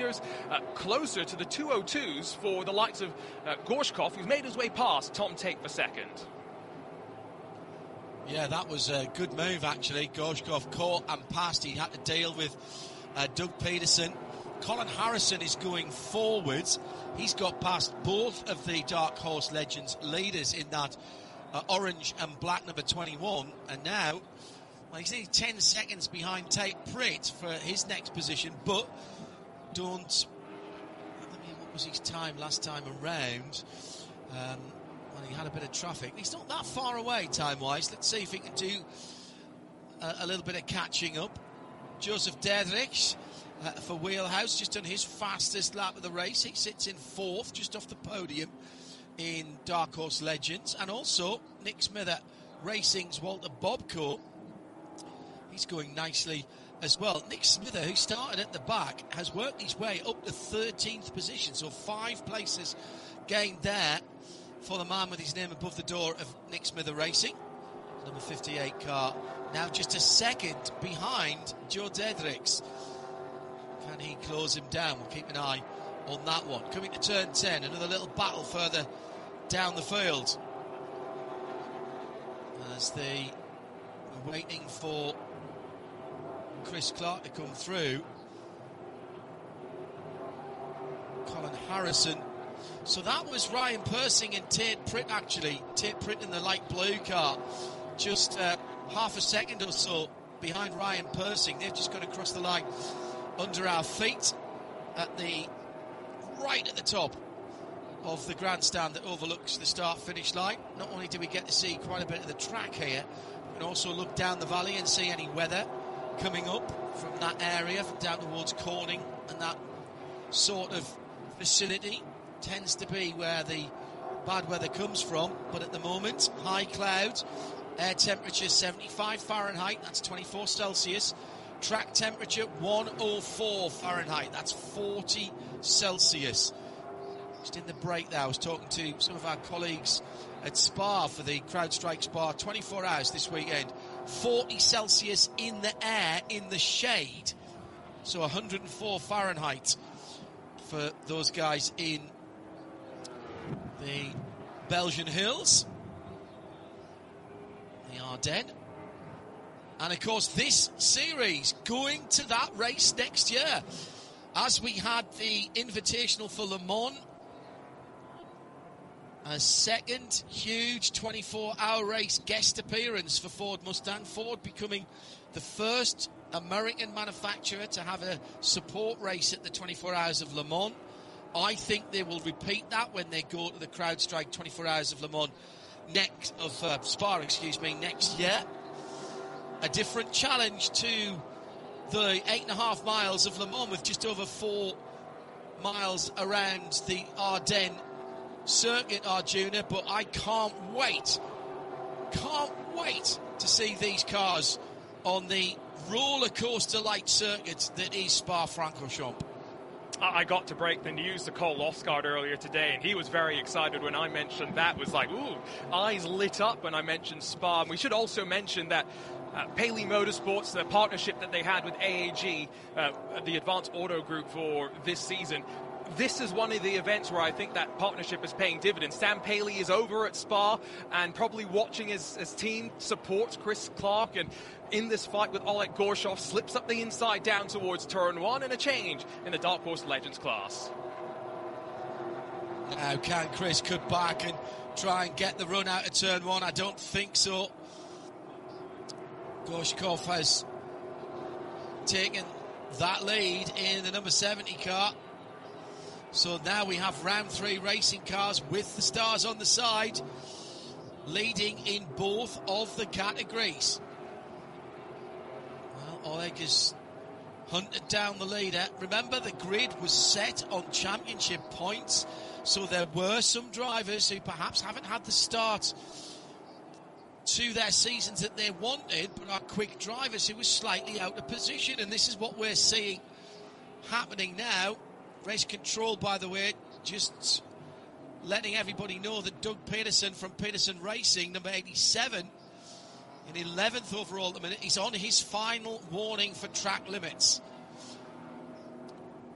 closer to the 202s for the likes of Gorshkov, who's made his way past Tom Tate for second. Yeah, that was a good move, actually. Gorshkov caught and passed. He had to deal with Doug Peterson. Colin Harrison is going forwards. He's got past both of the Dark Horse Legends leaders in that orange and black number 21. And now, well, he's only 10 seconds behind Tate Pritt for his next position, but don't... I mean, what was his time last time around? Well, he had a bit of traffic. He's not that far away time-wise. Let's see if he can do a little bit of catching up. Joseph Dedrich for Wheelhouse, just done his fastest lap of the race. He sits in fourth, just off the podium in Dark Horse Legends. And also, Nick Smither Racing's Walter Bobco. He's going nicely as well. Nick Smither, who started at the back, has worked his way up to 13th position. So 5 places gained there for the man with his name above the door of Nick Smither Racing. Number 58 car. Now just a second behind Joe Dedricks. Can he close him down? We'll keep an eye on that one. Coming to turn 10, another little battle further down the field. As they are waiting for Chris Clark to come through. Colin Harrison. So that was Ryan Persing and Tate Pritt, actually. Tate Pritt in the light blue car. Just half a second or so behind Ryan Persing. They've just gone across the line under our feet right at the top of the grandstand that overlooks the start-finish line. Not only do we get to see quite a bit of the track here, we can also look down the valley and see any weather coming up from that area, from down towards Corning, and that sort of vicinity tends to be where the bad weather comes from. But at the moment, high clouds, air temperature 75 Fahrenheit, that's 24 Celsius. Track temperature 104 Fahrenheit, that's 40 Celsius. Just in the break there, I was talking to some of our colleagues at Spa for the CrowdStrike Spa 24 hours this weekend. 40 Celsius in the air, in the shade. So 104 Fahrenheit for those guys in the Belgian hills, the Ardennes. And of course this series going to that race next year, as we had the Invitational for Le Mans, a second huge 24-hour race guest appearance for Ford Mustang. Ford becoming the first American manufacturer to have a support race at the 24 Hours of Le Mans. I think they will repeat that when they go to the CrowdStrike 24 Hours of Le Mans Spa next year. A different challenge to the 8.5 miles of Le Mans, with just over 4 miles around the Ardennes circuit, Arjuna, but I can't wait to see these cars on the roller coaster like circuit that is Spa-Francorchamps. I got to break the news to Cole Osgaard earlier today, and he was very excited when I mentioned that. Was like, ooh, eyes lit up when I mentioned Spa. And we should also mention that Paley Motorsports, the partnership that they had with AAG, the Advanced Auto Group for this season, this is one of the events where I think that partnership is paying dividends. Sam Paley is over at Spa and probably watching his team support Chris Clark, and in this fight with Oleg Gorshov, slips up the inside down towards turn 1, and a change in the Dark Horse Legends class. Now can Chris cut back and try and get the run out of turn 1? I don't think so. Gorshkov has taken that lead in the number 70 car. So now we have round 3 racing cars with the stars on the side, leading in both of the categories. Well, Oleg has hunted down the leader. Remember, the grid was set on championship points, so there were some drivers who perhaps haven't had the start to their seasons that they wanted, but are quick drivers who were slightly out of position, and this is what we're seeing happening now. Race control, by the way, just letting everybody know that Doug Peterson from Peterson Racing, number 87, in 11th overall at the minute, he's on his final warning for track limits.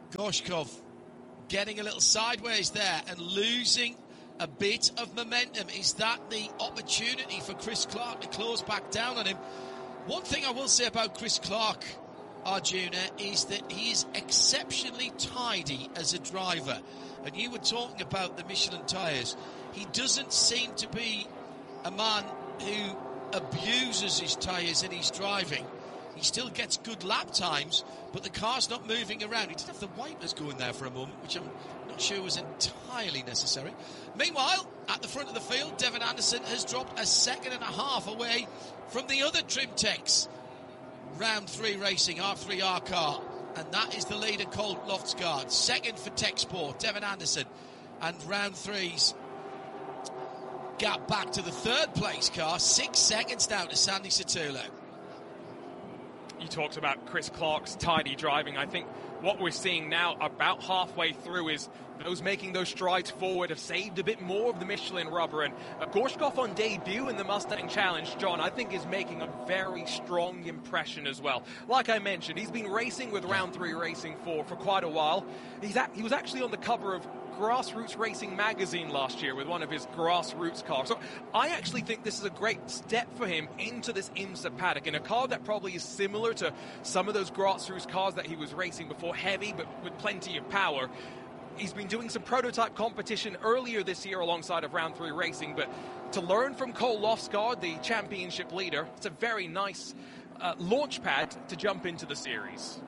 Gorshkov getting a little sideways there and losing a bit of momentum. Is that the opportunity for Chris Clark to close back down on him? One thing I will say about Chris Clark, Arjuna, is that he is exceptionally tidy as a driver. And you were talking about the Michelin tyres. He doesn't seem to be a man who abuses his tyres in his driving. He still gets good lap times, but the car's not moving around. He did have the wipers going there for a moment, which I'm not sure was entirely necessary. Meanwhile, at the front of the field, Devin Anderson has dropped a second and a half away from the other Trimtex Round 3 Racing R3R car, and that is the leader, Colt Loftsgaard. Second for Techsport, Devin Anderson, and Round 3's gap back to the third place car, 6 seconds now to Sandy Satula. You talked about Chris Clark's tidy driving. I think what we're seeing now about halfway through is those making those strides forward have saved a bit more of the Michelin rubber. And Gorshkov on debut in the Mustang Challenge, John, I think is making a very strong impression as well. Like I mentioned, he's been racing with Round 3 Racing for quite a while. He was actually on the cover of Grassroots Racing magazine last year with one of his Grassroots cars. So I actually think this is a great step for him into this IMSA paddock in a car that probably is similar to some of those Grassroots cars that he was racing before, heavy but with plenty of power. He's been doing some prototype competition earlier this year alongside of Round 3 Racing, but to learn from Cole Loftsgaard, the championship leader, it's a very nice launch pad to jump into the series.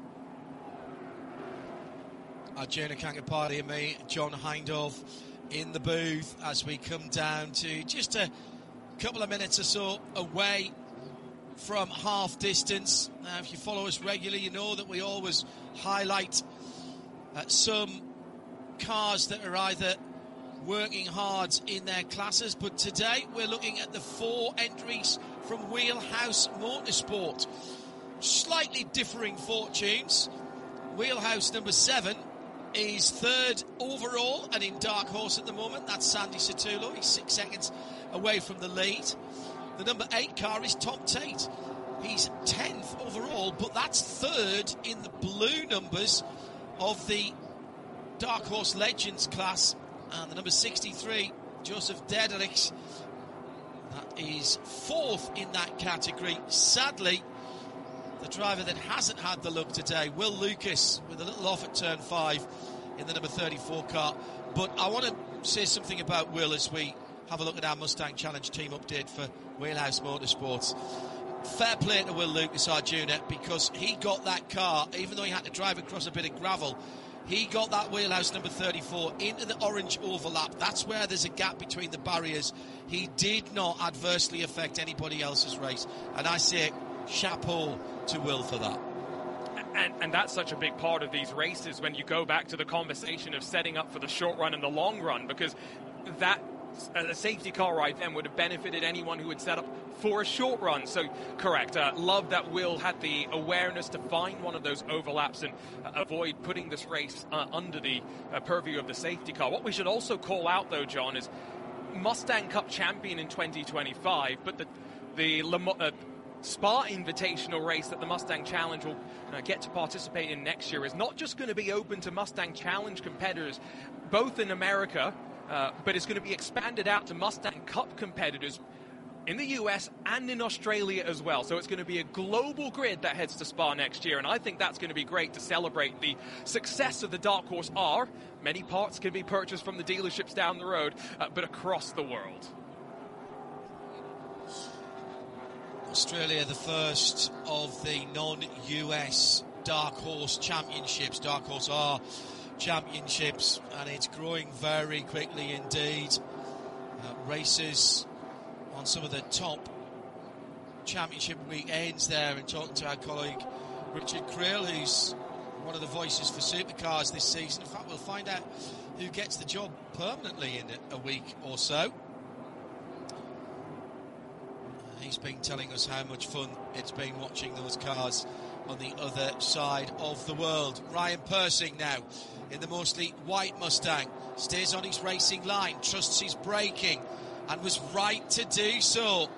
Arjuna Kankapati and me, John Hindhaugh, in the booth as we come down to just a couple of minutes or so away from half distance. Now, if you follow us regularly, you know that we always highlight some cars that are either working hard in their classes, but today we're looking at the 4 entries from Wheelhouse Motorsport. Slightly differing fortunes. Wheelhouse number 7 is third overall and in dark horse at the moment. That's Sandy Satula. He's 6 seconds away from the lead. The number 8 car is Tom Tate. He's 10th overall, but that's third in the blue numbers of the Dark Horse Legends class. And the number 63, Joseph Dederichs, that is 4th in that category. Sadly, the driver that hasn't had the look today, Will Lucas, with a little off at turn 5 in the number 34 car. But I want to say something about Will as we have a look at our Mustang Challenge team update for Wheelhouse Motorsports. Fair play to Will Lucas, Arjuna, because he got that car, even though he had to drive across a bit of gravel, he got that Wheelhouse number 34 into the orange overlap. That's where there's a gap between the barriers. He did not adversely affect anybody else's race. And I say chapeau to Will for that. And that's such a big part of these races when you go back to the conversation of setting up for the short run and the long run, because that a safety car right then would have benefited anyone who had set up for a short run. So correct. Love that Will had the awareness to find one of those overlaps and avoid putting this race under the purview of the safety car. What we should also call out, though, John, is Mustang Cup champion in 2025, but the Spa Invitational race that the Mustang Challenge will get to participate in next year is not just going to be open to Mustang Challenge competitors, both in America, but it's going to be expanded out to Mustang Cup competitors in the US and in Australia as well. So it's going to be a global grid that heads to Spa next year, and I think that's going to be great to celebrate the success of the Dark Horse R. Many parts can be purchased from the dealerships down the road, but across the world. Australia, the first of the non-US Dark Horse Championships, Dark Horse R Championships, and it's growing very quickly indeed. Races on some of the top championship weekends there, and talking to our colleague Richard Creel, who's one of the voices for supercars this season. In fact, we'll find out who gets the job permanently in a week or so. He's been telling us how much fun it's been watching those cars on the other side of the world. Ryan Persing now in the mostly white Mustang, stays on his racing line, trusts his braking, and was right to do so.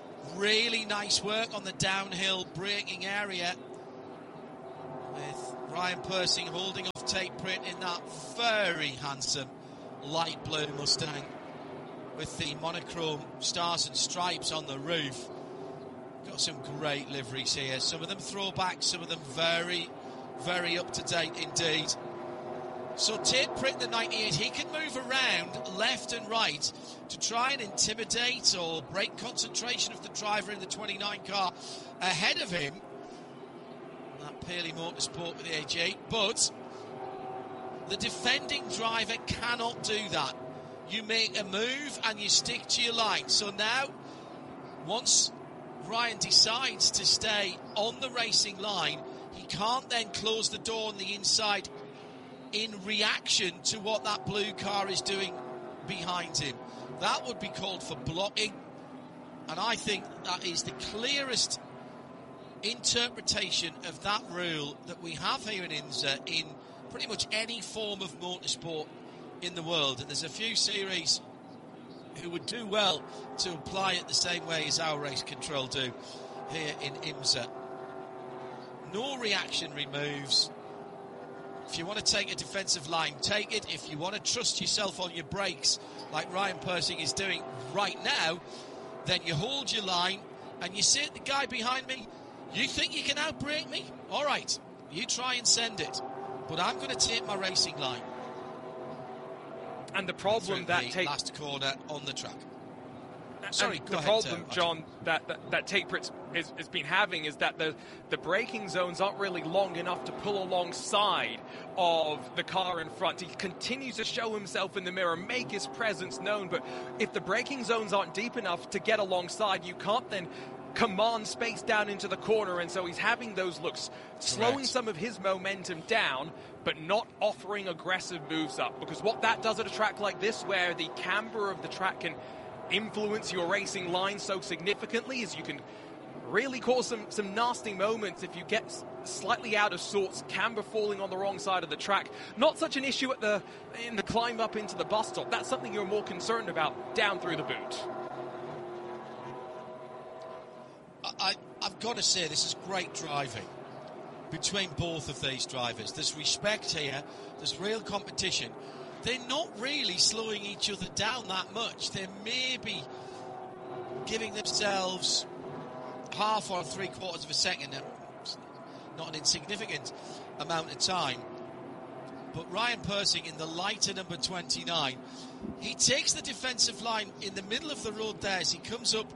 Really nice work on the downhill braking area with Ryan Persing holding off Tate Pritt in that very handsome light blue Mustang with the monochrome stars and stripes on the roof. Got some great liveries here. Some of them throwbacks, some of them very, very up to date indeed. So Tate Pritt, the 98, he can move around left and right to try and intimidate or break concentration of the driver in the 29 car ahead of him. That Paley Motorsport with the AG8, but the defending driver cannot do that. You make a move and you stick to your line. So now, once Ryan decides to stay on the racing line, he can't then close the door on the inside in reaction to what that blue car is doing behind him. That would be called for blocking, and I think that is the clearest interpretation of that rule that we have here in IMSA in pretty much any form of motorsport in the world. And there's a few series who would do well to apply it the same way as our race control do here in IMSA. No reactionary moves. If you want to take a defensive line, take it. If you want to trust yourself on your brakes, like Ryan Persing is doing right now, then you hold your line and you say to the guy behind me, you think you can outbrake me? All right, you try and send it, but I'm going to take my racing line. And the problem that last corner on the track. Sorry, the problem, John, that Tate Pritt has been having is that the braking zones aren't really long enough to pull alongside of the car in front. He continues to show himself in the mirror, make his presence known, but if the braking zones aren't deep enough to get alongside, you can't then command space down into the corner, and so he's having those looks, slowing some of his momentum down, but not offering aggressive moves up, because what that does at a track like this, where the camber of the track can influence your racing line so significantly, is you can really cause some nasty moments if you get slightly out of sorts, camber falling on the wrong side of the track. Not such an issue in the climb up into the bus stop. That's something you're more concerned about down through the boot. I've got to say, this is great driving between both of these drivers. There's respect here, there's real competition. They're not really slowing each other down that much. They're maybe giving themselves half or 3/4 of a second, not an insignificant amount of time. But Ryan Persing in the lighter number 29, he takes the defensive line in the middle of the road there as he comes up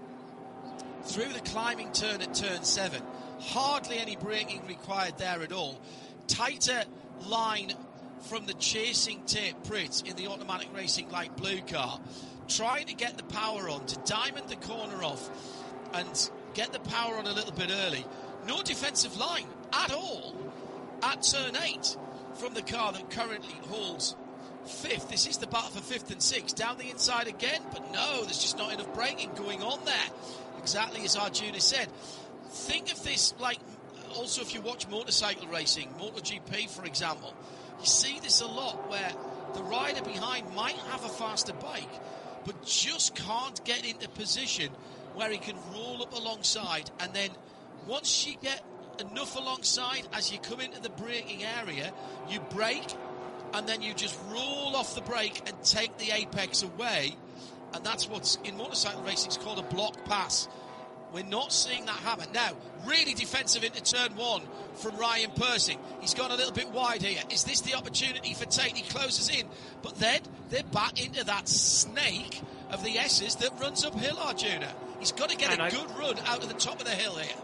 through the climbing turn at turn 7. Hardly any braking required there at all. Tighter line from the chasing Tate Pritt in the automatic racing light blue car, trying to get the power on to diamond the corner off and get the power on a little bit early. No defensive line at all at turn 8 from the car that currently holds 5th. This is the battle for 5th and 6th. Down the inside again, but no, there's just not enough braking going on there. Exactly as Arjuna said. Think of this like also if you watch motorcycle racing, MotoGP for example, you see this a lot where the rider behind might have a faster bike but just can't get into position where he can roll up alongside, and then once you get enough alongside as you come into the braking area, you brake and then you just roll off the brake and take the apex away. And that's what's in motorcycle racing is called a block pass. We're not seeing that happen. Now, really defensive into turn 1 from Ryan Persing. He's gone a little bit wide here. Is this the opportunity for Tate? He closes in. But then they're back into that snake of the S's that runs uphill, Arjuna. He's got to get a good run out of the top of the hill here.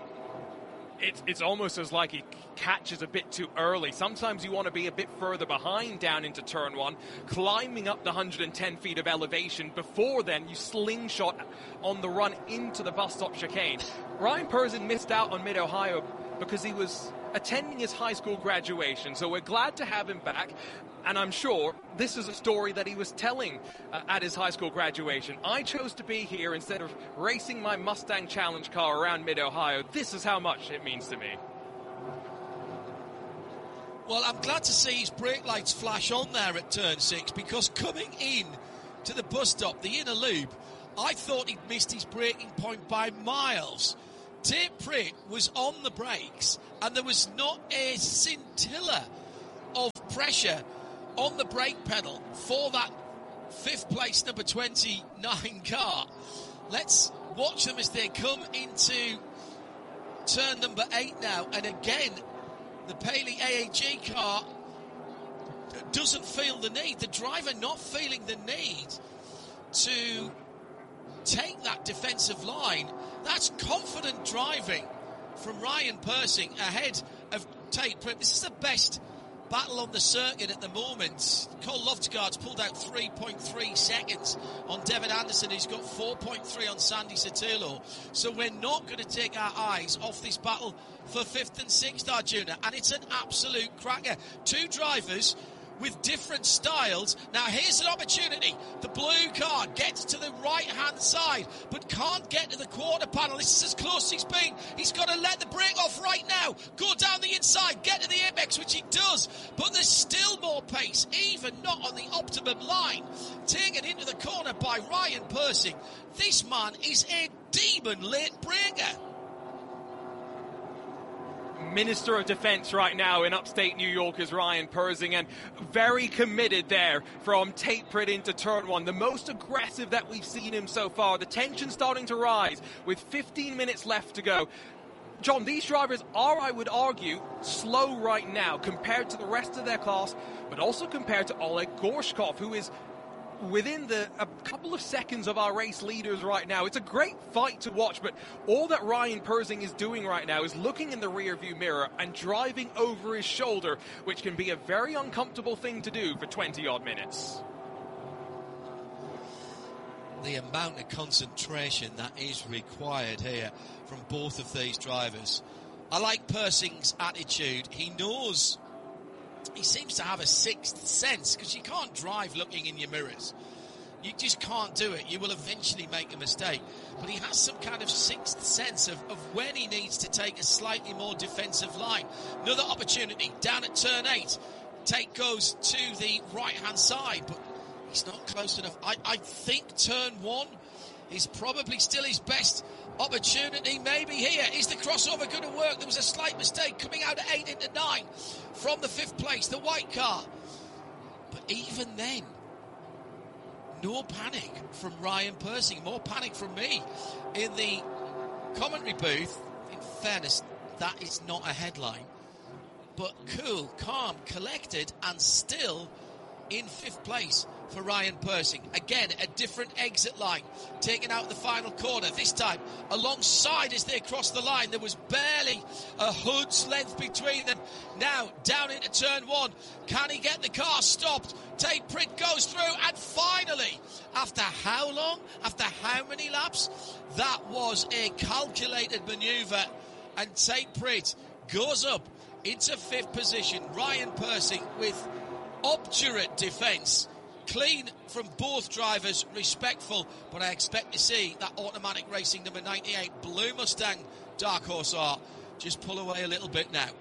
It's almost as like he catches a bit too early. Sometimes you want to be a bit further behind down into turn 1, climbing up the 110 feet of elevation. Before then, you slingshot on the run into the bus stop chicane. Ryan Persing missed out on Mid-Ohio because he was attending his high school graduation, so we're glad to have him back. And I'm sure this is a story that he was telling at his high school graduation. I chose to be here instead of racing my Mustang Challenge car around Mid-Ohio. This is how much it means to me. Well, I'm glad to see his brake lights flash on there at turn 6, because coming in to the bus stop, the inner loop, I thought he'd missed his braking point by miles. Tate Pritt was on the brakes and there was not a scintilla of pressure on the brake pedal for that 5th place number 29 car. Let's watch them as they come into turn number 8 now, and again the Paley AAG car doesn't feel the need, the driver not feeling the need to take that defensive line. That's confident driving from Ryan Persing ahead of Tate Pritt. This is the best battle on the circuit at the moment. Cole Loftegard's pulled out 3.3 seconds on Devin Anderson, who's got 4.3 on Sandy Sotelo. So we're not going to take our eyes off this battle for 5th and 6th, Arjuna, and it's an absolute cracker. 2 drivers with different styles. Now here's an opportunity. The blue car gets to the right-hand side, but can't get to the quarter panel. This is as close as he's been. He's got to let the brake off right now. Go down the inside, get to the apex, which he does. But there's still more pace, even not on the optimum line. Taken into the corner by Ryan Persing. This man is a demon late breaker. Minister of Defence right now in upstate New York is Ryan Persing, and very committed there from Tate Pritt into turn 1. The most aggressive that we've seen him so far. The tension starting to rise with 15 minutes left to go. John, these drivers are, I would argue, slow right now compared to the rest of their class, but also compared to Oleg Gorshkov, who is within a couple of seconds of our race leaders right now. It's a great fight to watch, but all that Ryan Persing is doing right now is looking in the rear-view mirror and driving over his shoulder, which can be a very uncomfortable thing to do for 20-odd minutes. The amount of concentration that is required here from both of these drivers. I like Persing's attitude. He knows. He seems to have a 6th sense, because you can't drive looking in your mirrors. You just can't do it. You will eventually make a mistake. But he has some kind of 6th sense of when he needs to take a slightly more defensive line. Another opportunity down at turn 8. Tate goes to the right-hand side, but he's not close enough. I think turn 1 is probably still his best opportunity. Maybe here. Is the crossover going to work? There was a slight mistake coming out at 8 into 9 from the 5th place, the white car. But even then, no panic from Ryan Persing. More panic from me in the commentary booth. In fairness, that is not a headline. But cool, calm, collected, and still in 5th place for Ryan Persing. Again, a different exit line, taken out the final corner. This time, alongside as they cross the line, there was barely a hood's length between them. Now, down into turn 1. Can he get the car stopped? Tate Pritt goes through, and finally, after how long? After how many laps? That was a calculated manoeuvre, and Tate Pritt goes up into 5th position. Ryan Persing with obdurate defence. Clean from both drivers, respectful, but I expect to see that Automatic Racing number 98 Blue Mustang Dark Horse R just pull away a little bit now.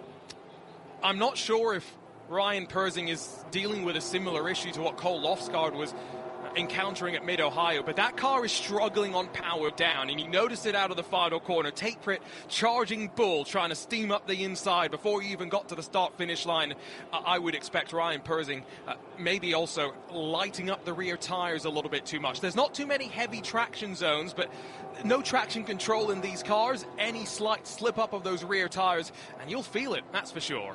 I'm not sure if Ryan Persing is dealing with a similar issue to what Cole Lofsgaard was encountering at Mid-Ohio, but that car is struggling on power down, and you noticed it out of the final corner. Tate Pritt charging bull, trying to steam up the inside before he even got to the start-finish line. I would expect Ryan Persing maybe also lighting up the rear tyres a little bit too much. There's not too many heavy traction zones, but no traction control in these cars. Any slight slip up of those rear tyres, and you'll feel it, that's for sure.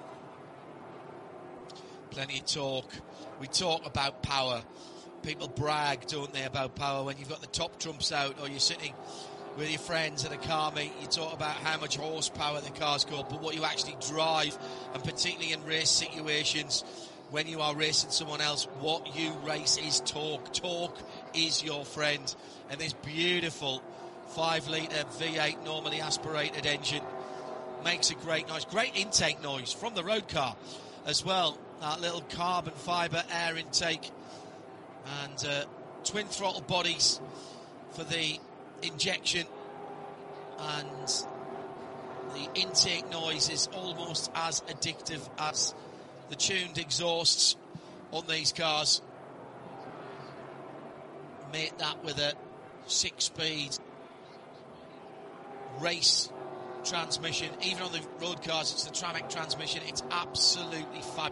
Plenty of talk. We talk about power. People brag, don't they, about power when you've got the top trumps out or you're sitting with your friends at a car meet. You talk about how much horsepower the car's got, but what you actually drive, and particularly in race situations when you are racing someone else, what you race is torque. Torque is your friend. And this beautiful 5-litre V8 normally aspirated engine makes a great noise. Great intake noise from the road car as well. That little carbon fibre air intake. And twin throttle bodies for the injection, and the intake noise is almost as addictive as the tuned exhausts on these cars. Mate that with a 6-speed race transmission. Even on the road cars, it's the Tramic transmission. It's absolutely fabulous.